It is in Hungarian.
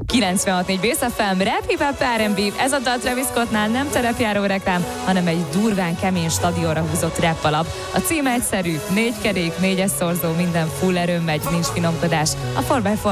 96.4 Bész FM, Rap Hip Hop R&B, ez a dal Travis Scottnál nem terepjáró reklám, hanem egy durván kemény stadionra húzott rap alap. A cím egyszerű, 4 kerék, 4-es szorzó, minden full erőn megy, nincs finomkodás. A 4x4